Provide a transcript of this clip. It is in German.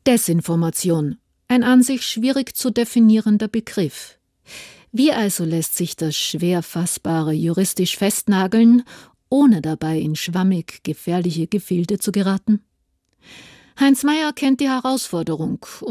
Desinformation, ein an sich schwierig zu definierender Begriff. Wie also lässt sich das schwer Fassbare juristisch festnageln, ohne dabei in schwammig gefährliche Gefilde zu geraten? Heinz Mayer kennt die Herausforderung